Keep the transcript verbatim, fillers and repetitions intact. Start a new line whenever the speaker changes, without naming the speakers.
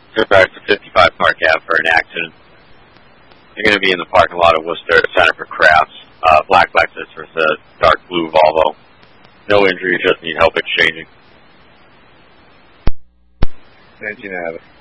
took back to fifty-five Park Ave for an accident. You're going to be in the parking lot of Worcester Center for Crafts. Uh, black Lexus versus a dark blue Volvo. No injuries, just need help exchanging.
nineteen Ave.